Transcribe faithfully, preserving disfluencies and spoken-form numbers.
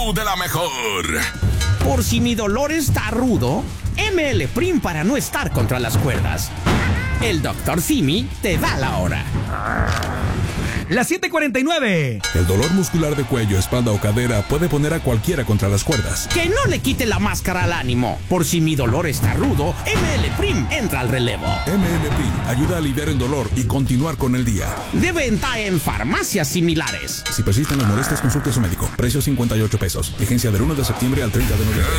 de la mejor. Por si mi dolor está rudo, M L Prim para no estar contra las cuerdas. El doctor Simi te da la hora. Las siete cuarenta y nueve. El dolor muscular de cuello, espalda o cadera puede poner a cualquiera contra las cuerdas. Que no le quite la máscara al ánimo. Por si mi dolor está rudo, M L Prim entra al relevo. M L Prim ayuda a aliviar el dolor y continuar con el día. De venta en farmacias similares. Si persisten las molestias, consulte a su médico. Precio cincuenta y ocho pesos. Vigencia del uno de septiembre al treinta de noviembre.